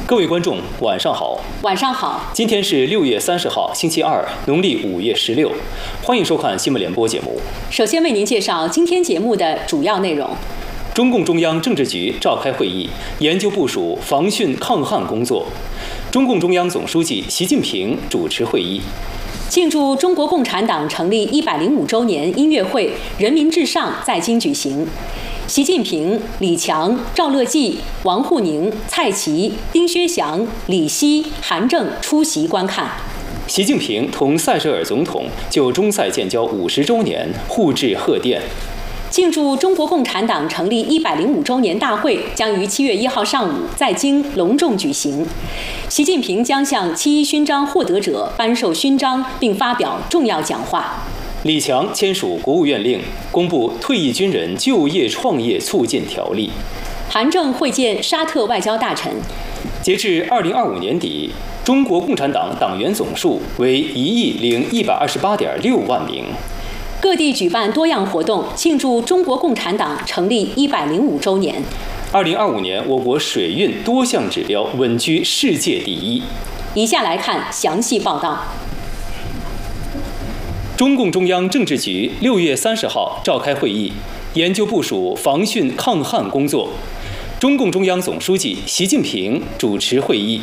各位观众，晚上好。 晚上好。 今天是6月30号，星期二，农历5月16。欢迎收看新闻联播节目。 首先为您介绍今天节目的主要内容。 中共中央政治局召开会议，研究部署防汛抗旱工作。中共中央总书记习近平主持会议。 庆祝中国共产党成立105周年音乐会“人民至上”在京举行。习近平、李强、赵乐际、王沪宁、蔡奇、丁薛祥、李希、韩正出席观看。 习近平同塞舌尔总统就中塞建交50周年互致贺电。 庆祝中国共产党成立105周年大会将于7月1号上午在京隆重举行。习近平将向7·1勋章获得者颁授勋章，并发表重要讲话。 李强签署国务院令，公布退役军人就业创业促进条例。 韩正会见沙特外交大臣。 截至2025年底，中国共产党党员总数为10128.6万名。 各地举办多样活动，庆祝中国共产党成立105周年。 2025年，我国水运多项指标稳居世界第一。 以下来看详细报道。 中共中央政治局6月30号召开会议，研究部署防汛抗旱工作。中共中央总书记习近平主持会议。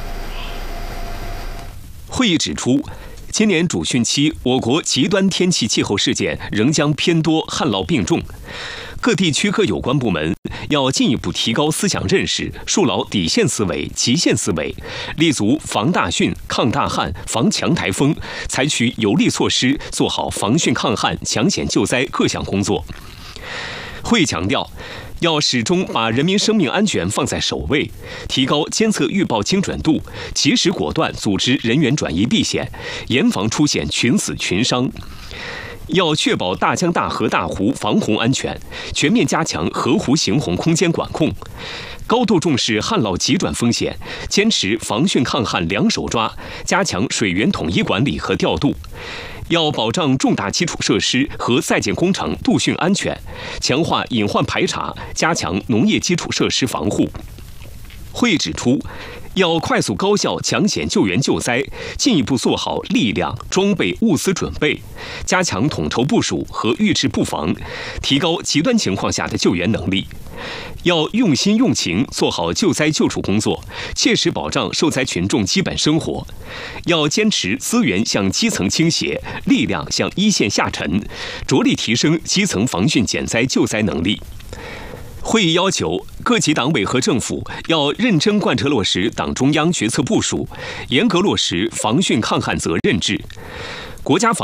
会议指出，今年主汛期，我国极端天气气候事件仍将偏多，旱涝并重。各地区各有关部门要进一步提高思想认识，树牢底线思维、极限思维，立足防大汛、抗大旱、防强台风，采取有力措施，做好防汛抗旱、抢险救灾各项工作。会议强调，要始终把人民生命安全放在首位，提高监测预报精准度，及时果断组织人员转移避险，严防出现群死群伤。要确保大江大河大湖防洪安全，全面加强河湖行洪空间管控，高度重视旱涝急转风险，坚持防汛抗旱两手抓，加强水源统一管理和调度。要保障重大基础设施和在建工程度汛安全，强化隐患排查，加强农业基础设施防护。会议指出，要快速高效抢险救援救灾，进一步做好力量、装备、物资准备，加强统筹部署和预制布防，提高极端情况下的救援能力。要用心用情做好救灾救助工作，切实保障受灾群众基本生活。要坚持资源向基层倾斜，力量向一线下沉，着力提升基层防汛减灾救灾能力。会议要求各级党委和政府要认真贯彻落实党中央决策部署，严格落实防汛抗旱责任制。国家防